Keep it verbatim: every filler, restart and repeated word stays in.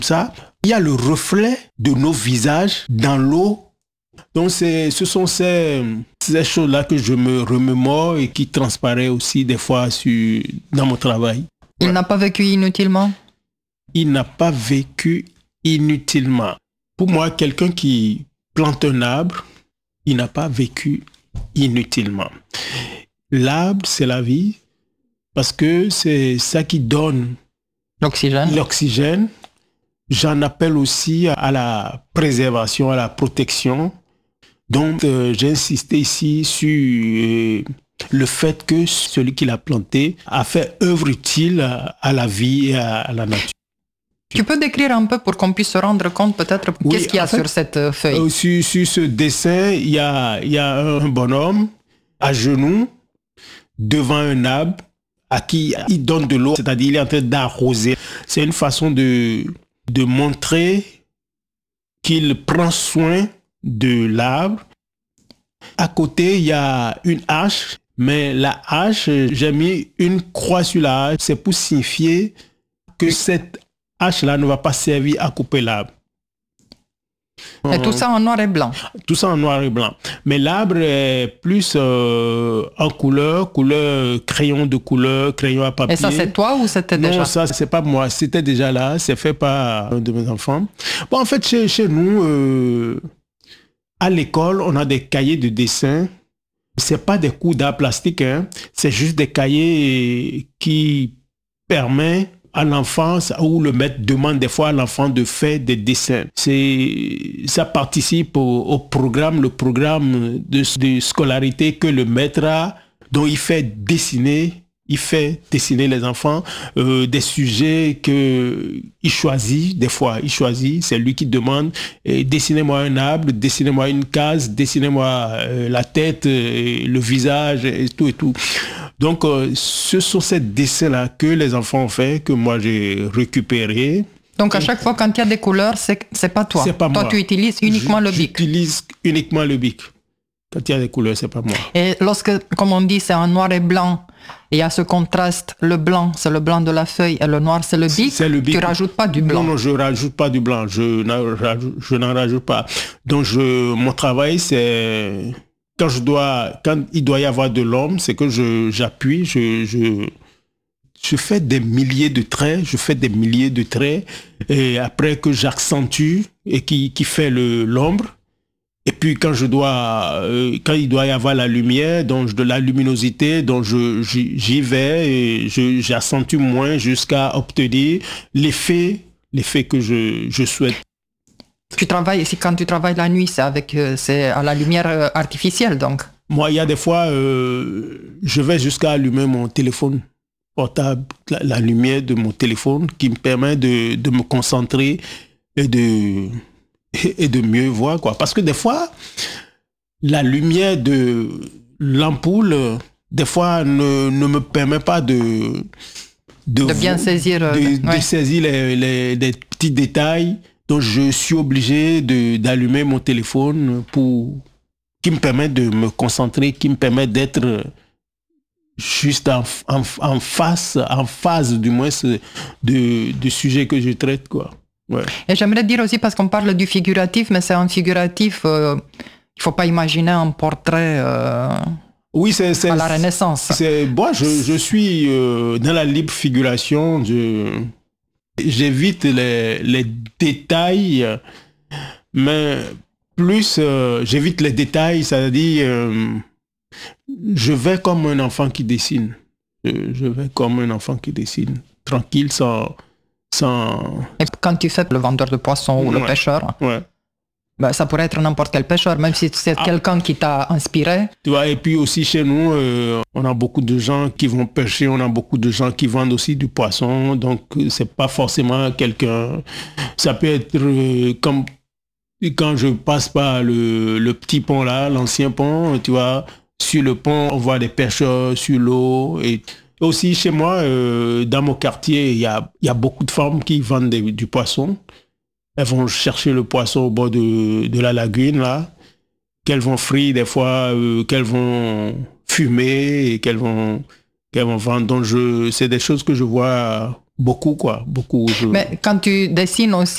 ça, il y a le reflet de nos visages dans l'eau. Donc, c'est, ce sont ces, ces choses-là que je me remémore et qui transparaissent aussi des fois sur, dans mon travail. Il ouais. n'a pas vécu inutilement? Il n'a pas vécu inutilement. Pour moi, quelqu'un qui plante un arbre, il n'a pas vécu inutilement. L'arbre, c'est la vie, parce que c'est ça qui donne l'oxygène. l'oxygène. J'en appelle aussi à la préservation, à la protection. Donc, euh, j'ai insisté ici sur euh, le fait que celui qui l'a planté a fait œuvre utile à, à la vie et à, à la nature. Tu peux décrire un peu pour qu'on puisse se rendre compte peut-être oui, qu'est-ce qu'il y a en fait, sur cette feuille? euh, sur, sur ce dessin, il y a, il y a un bonhomme à genoux devant un arbre à qui il donne de l'eau, c'est-à-dire il est en train d'arroser. C'est une façon de, de montrer qu'il prend soin de l'arbre. À côté, il y a une hache, mais la hache, j'ai mis une croix sur la hache. C'est pour signifier que cette hache-là ne va pas servir à couper l'arbre. Et tout ça en noir et blanc. Tout ça en noir et blanc. Mais l'arbre est plus euh, en couleur, couleur crayon de couleur, crayon à papier. Et ça, c'est toi ou c'était non, déjà? Non, ça, c'est pas moi. C'était déjà là. C'est fait par un de mes enfants. Bon, en fait, chez, chez nous, euh, à l'école, on a des cahiers de dessin. C'est pas des coups d'art plastique, hein. C'est juste des cahiers qui permettent à l'enfant, où le maître demande des fois à l'enfant de faire des dessins. C'est, ça participe au, au programme, le programme de, de scolarité que le maître a, dont il fait dessiner, il fait dessiner les enfants euh, des sujets que il choisit, des fois il choisit, c'est lui qui demande eh, dessinez-moi un arbre, dessinez-moi une case, dessinez-moi euh, la tête, euh, le visage et tout et tout. Donc, euh, ce sont ces dessins-là que les enfants ont fait, que moi j'ai récupérés. Donc, à chaque fois, quand il y a des couleurs, c'est, c'est pas toi. C'est pas toi, moi. tu utilises uniquement Je, le bic. J'utilise uniquement le bic. Quand il y a des couleurs, c'est pas moi. Et lorsque, comme on dit, c'est en noir et blanc, et il y a ce contraste, le blanc, c'est le blanc de la feuille, et le noir, c'est le bic, c'est le bic. Tu rajoutes pas du blanc. Non, non, je rajoute pas du blanc. Je n'en rajoute, je n'en rajoute pas. Donc, je, mon travail, c'est... Quand, je dois, quand il doit y avoir de l'homme, c'est que je, j'appuie, je, je, je fais des milliers de traits, je fais des milliers de traits, et après que j'accentue et qui, qui fait le, l'ombre. Et puis quand je dois, euh, quand il doit y avoir la lumière, donc de la luminosité, donc je, j'y, j'y vais et je, j'accentue moins jusqu'à obtenir l'effet, l'effet que je, je souhaite. Tu travailles, si quand tu travailles la nuit, c'est avec, c'est à la lumière artificielle, donc. Moi, il y a des fois, euh, je vais jusqu'à allumer mon téléphone portable, la, la lumière de mon téléphone, qui me permet de, de me concentrer et de et, et de mieux voir, quoi. Parce que des fois, la lumière de l'ampoule, des fois, ne, ne me permet pas de de, de bien saisir, de, de, ouais. de saisir les, les, les petits détails. Donc, je suis obligé de, d'allumer mon téléphone pour, qui me permet de me concentrer, qui me permet d'être juste en, en, en face, en phase du moins de, du sujet que je traite, quoi. Ouais. Et j'aimerais dire aussi, parce qu'on parle du figuratif, mais c'est un figuratif, euh, il ne faut pas imaginer un portrait euh, oui, c'est, c'est, à la Renaissance. C'est, moi, je, je suis euh, dans la libre figuration, je... J'évite les, les détails, mais plus euh, j'évite les détails, c'est-à-dire euh, je vais comme un enfant qui dessine. Je, je vais comme un enfant qui dessine, tranquille, sans... sans... Et quand tu fais le vendeur de poissons ou ouais, le pêcheur, ouais. ben, ça pourrait être n'importe quel pêcheur, même si c'est ah. quelqu'un qui t'a inspiré. Tu vois, et puis aussi chez nous, euh, on a beaucoup de gens qui vont pêcher, on a beaucoup de gens qui vendent aussi du poisson, donc c'est pas forcément quelqu'un... Ça peut être euh, comme quand je passe par le, le petit pont là, l'ancien pont, tu vois, sur le pont, on voit des pêcheurs sur l'eau. Et aussi chez moi, euh, dans mon quartier, il y a, y a beaucoup de femmes qui vendent des, du poisson. Elles vont chercher le poisson au bord de, de la lagune, là, qu'elles vont frire des fois, euh, qu'elles vont fumer et qu'elles vont, qu'elles vont vendre. Donc, je, c'est des choses que je vois beaucoup, quoi. Beaucoup. Je... Mais quand tu dessines aussi,